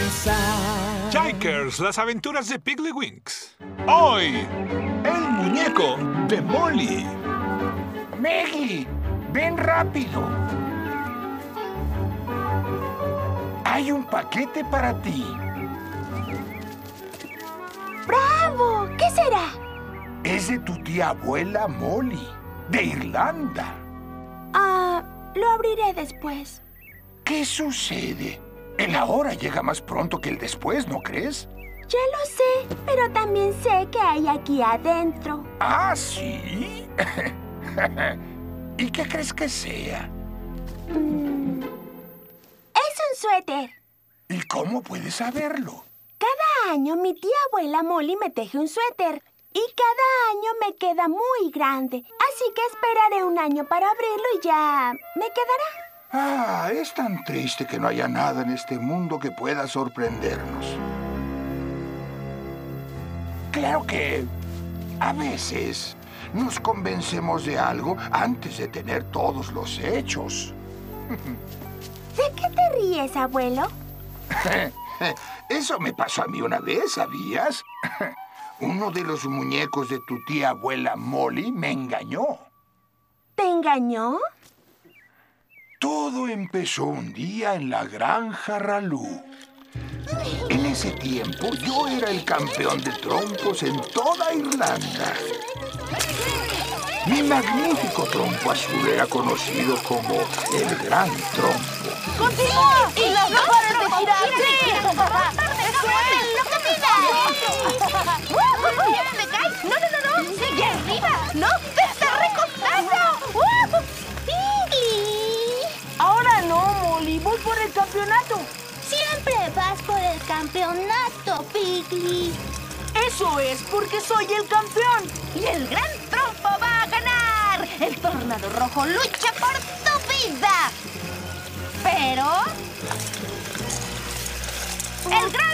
descansar. Jikers, las aventuras de Piggly-Winks. Hoy, el muñeco de Molly. Maggie, ven rápido. Hay un paquete para ti. ¡Bravo! ¿Qué será? Es de tu tía abuela Molly, de Irlanda. Lo abriré después. ¿Qué sucede? El ahora llega más pronto que el después, ¿no crees? Ya lo sé, pero también sé que hay aquí adentro. ¿Ah, sí? ¿Y qué crees que sea? Es un suéter. ¿Y cómo puedes saberlo? Cada año mi tía abuela Molly me teje un suéter. Y cada año me queda muy grande. Así que esperaré un año para abrirlo y ya me quedará. Ah, es tan triste que no haya nada en este mundo que pueda sorprendernos. Claro que a veces nos convencemos de algo antes de tener todos los hechos. ¿De qué te ríes, abuelo? Eso me pasó a mí una vez, ¿sabías? Uno de los muñecos de tu tía abuela Molly me engañó. ¿Te engañó? Todo empezó un día en la granja Ralú. En ese tiempo yo era el campeón de trompos en toda Irlanda. Mi magnífico trompo azul era conocido como el Gran Trompo. ¡Continúa! ¡Y no pares de girar! ¡Eso es! ¡Lo que pidas! ¿Te caes? ¡No! ¡Sigue arriba! ¡No! ¡Te está recostando! ¡Piggly! Ahora no, Molly. Voy por el campeonato. Siempre vas por el campeonato, Piggly. Eso es porque soy el campeón. Y el Gran Trompo va a ganar. El Tornado Rojo lucha por tu vida. Pero el Gran